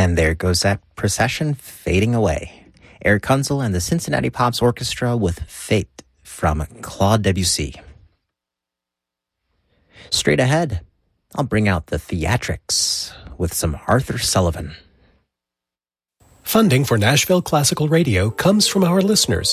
And there goes that procession fading away. Eric Kunzel and the Cincinnati Pops Orchestra with Fate from Claude Debussy. Straight ahead, I'll bring out the theatrics with some Arthur Sullivan. Funding for Nashville Classical Radio comes from our listeners.